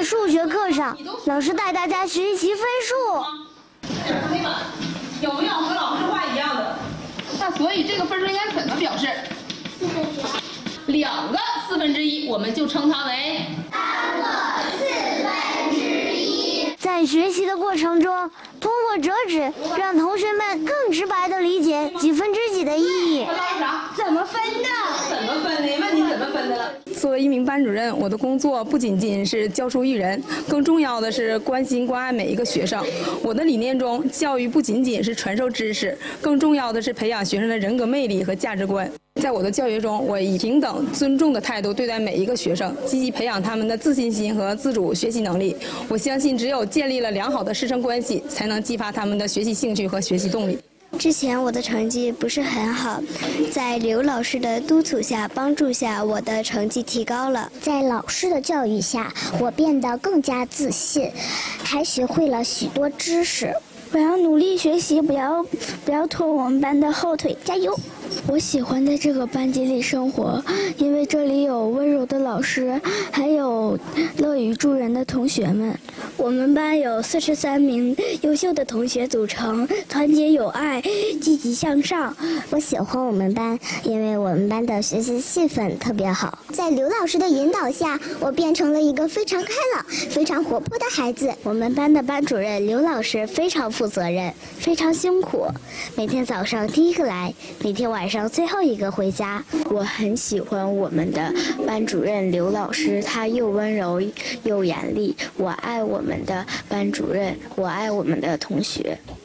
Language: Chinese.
数学课上，老师带大家学习分数。 黑板有没有和老师画一样的？那所以这个分数应该怎么表示？2个1/4，我们就称它为 3个1/4。在学习的过程中，通过折纸，让同学们更直白地理解几分之几的意义。 怎么分的？怎么分的？问你怎么分的了？ 作为一名班主任，我的工作不仅仅是教书育人，更重要的是关心关爱每一个学生。我的理念中，教育不仅仅是传授知识，更重要的是培养学生的人格魅力和价值观。在我的教学中，我以平等、尊重的态度对待每一个学生，积极培养他们的自信心和自主学习能力。我相信，只有建立了良好的师生关系，才能激发他们的学习兴趣和学习动力。 之前我的成绩不是很好，在刘老师的督促下、帮助下，我的成绩提高了。 在老师的教育下，我变得更加自信，还学会了许多知识。 我要努力学习，不要拖我们班的后腿，加油！我喜欢在这个班级里生活，因为这里有温柔的老师，还有乐于助人的同学们。我们班有43名优秀的同学组成，团结友爱，积极向上。 我喜欢我们班，因为我们班的学习气氛特别好。在刘老师的引导下，我变成了一个非常开朗、非常活泼的孩子。 我们班的班主任刘老师非常负责任，非常辛苦，每天早上第一个来，每天晚上最后一个回家。 我很喜欢我们的班主任刘老师，他又温柔又严厉。我爱我们的班主任，我爱我们的同学。